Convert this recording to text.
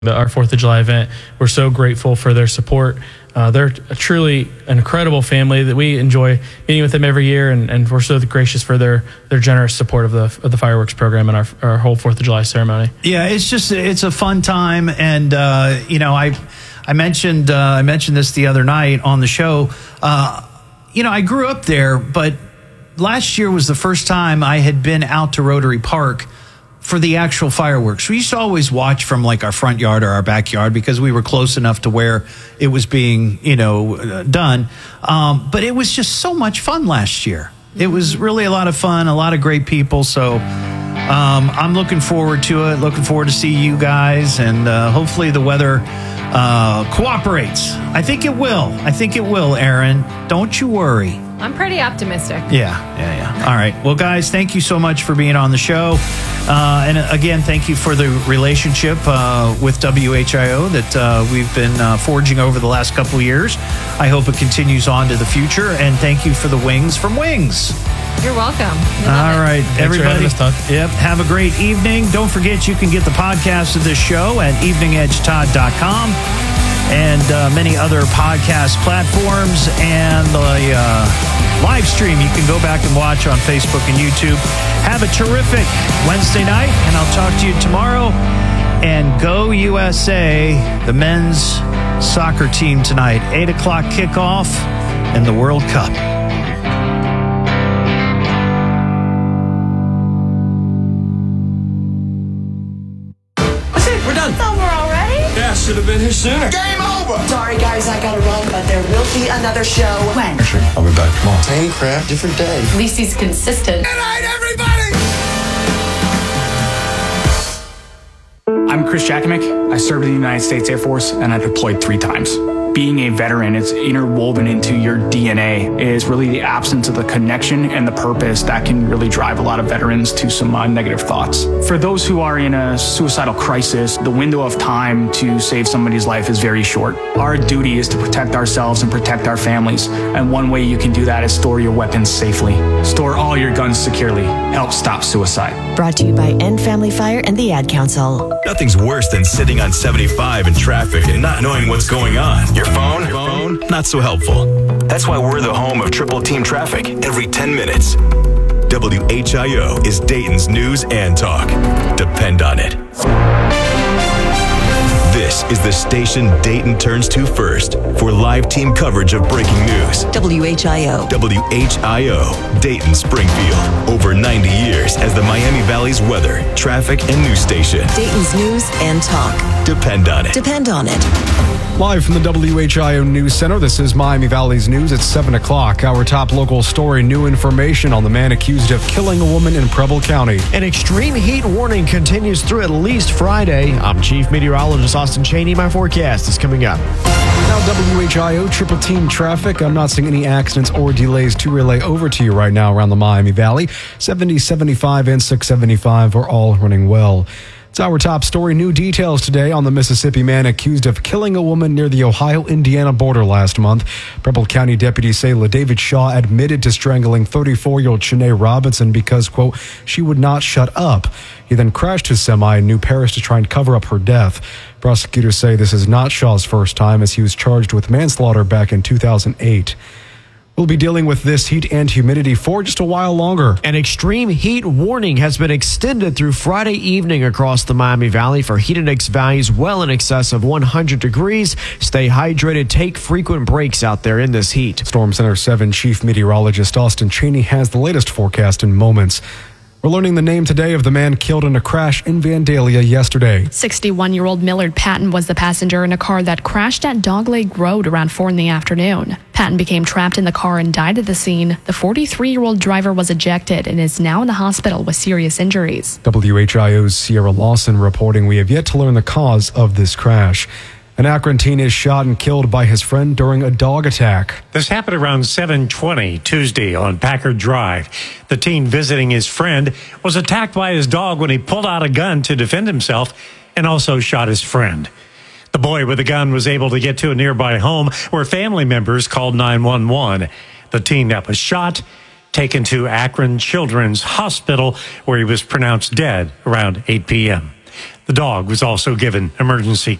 our 4th of July event. We're so grateful for their support. They're truly an incredible family that we enjoy meeting with them every year, and we're so gracious for their generous support of the fireworks program and our whole 4th of July ceremony. Yeah, it's a fun time, and I mentioned this the other night on the show. I grew up there, but last year was the first time I had been out to Rotary Park for the actual fireworks. We used to always watch from like our front yard or our backyard because we were close enough to where it was being, done. But it was just so much fun last year. It was really a lot of fun, a lot of great people. So I'm looking forward to it, looking forward to see you guys, and hopefully the weather cooperates. I think it will, Aaron. Don't you worry. I'm pretty optimistic. Yeah. All right. Well, guys, thank you so much for being on the show. And again, thank you for the relationship with WHIO that we've been forging over the last couple of years. I hope it continues on to the future. And thank you for the wings from Wings. You're welcome. All right, everybody. Yep. Have a great evening. Don't forget you can get the podcast of this show at eveningedgetodd.com and many other podcast platforms, and the live stream you can go back and watch on Facebook and YouTube. Have a terrific Wednesday night, and I'll talk to you tomorrow. And go USA, the men's soccer team tonight, 8 o'clock kickoff in the World Cup. That's it, we're done. It's over already? Yeah, should have been here sooner. Game over! Sorry, guys, I gotta run, but there will be another show. When? Sure, I'll be back tomorrow. Same crap, different day. At least he's consistent. Good night, everybody! I'm Chris Jakovic. I served in the United States Air Force, and I deployed 3 times. Being a veteran, it's interwoven into your DNA. It is really the absence of the connection and the purpose that can really drive a lot of veterans to some negative thoughts. For those who are in a suicidal crisis, the window of time to save somebody's life is very short. Our duty is to protect ourselves and protect our families. And one way you can do that is store your weapons safely. Store all your guns securely. Help stop suicide. Brought to you by End Family Fire and the Ad Council. Nothing's worse than sitting on 75 in traffic and not knowing what's going on. Your phone? Not so helpful. That's why we're the home of Triple Team Traffic every 10 minutes. WHIO is Dayton's news and talk. Depend on it. This is the station Dayton turns to first for live team coverage of breaking news. WHIO. WHIO, Dayton Springfield. Over 90 years as the Miami Valley's weather, traffic, and news station. Dayton's news and talk. Depend on it. Depend on it. Live from the WHIO News Center, this is Miami Valley's News at 7 o'clock. Our top local story, new information on the man accused of killing a woman in Preble County. An extreme heat warning continues through at least Friday. I'm Chief Meteorologist Austin Cheney. My forecast is coming up. Now WHIO Triple Team Traffic. I'm not seeing any accidents or delays to relay over to you right now around the Miami Valley. 70, 75, and 675 are all running well. It's our top story. New details today on the Mississippi man accused of killing a woman near the Ohio-Indiana border last month. Preble County deputies say LaDavid Shaw admitted to strangling 34-year-old Shanae Robinson because, quote, she would not shut up. He then crashed his semi in New Paris to try and cover up her death. Prosecutors say this is not Shaw's first time, as he was charged with manslaughter back in 2008. We'll be dealing with this heat and humidity for just a while longer. An extreme heat warning has been extended through Friday evening across the Miami Valley for heat index values well in excess of 100 degrees. Stay hydrated. Take frequent breaks out there in this heat. Storm Center 7 Chief Meteorologist Austin Cheney has the latest forecast in moments. We're learning the name today of the man killed in a crash in Vandalia yesterday. 61-year-old Millard Patton was the passenger in a car that crashed at Dogleg Road around 4 in the afternoon. Patton became trapped in the car and died at the scene. The 43-year-old driver was ejected and is now in the hospital with serious injuries. WHIO's Sierra Lawson reporting we have yet to learn the cause of this crash. An Akron teen is shot and killed by his friend during a dog attack. This happened around 7:20 Tuesday on Packard Drive. The teen visiting his friend was attacked by his dog when he pulled out a gun to defend himself and also shot his friend. The boy with the gun was able to get to a nearby home where family members called 911. The teen that was shot, taken to Akron Children's Hospital, where he was pronounced dead around 8 p.m. The dog was also given emergency